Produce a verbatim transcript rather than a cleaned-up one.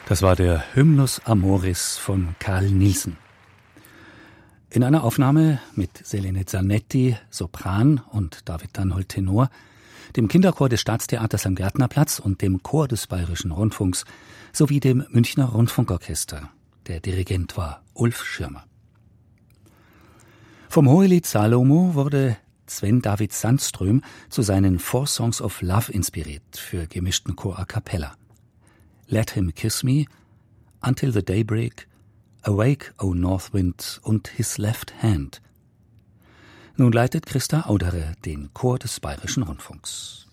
Das war der Hymnus Amoris von Carl Nielsen. In einer Aufnahme mit Selene Zanetti, Sopran, und David Danhold, Tenor, dem Kinderchor des Staatstheaters am Gärtnerplatz und dem Chor des Bayerischen Rundfunks sowie dem Münchner Rundfunkorchester. Der Dirigent war Ulf Schirmer. Vom Hohelied Salomo wurde Sven David Sandström zu seinen Four Songs of Love inspiriert für gemischten Chor a cappella. Let Him Kiss Me, Until the Daybreak, Awake, O North Wind und His Left Hand. Nun leitet Christa Audere den Chor des Bayerischen Rundfunks.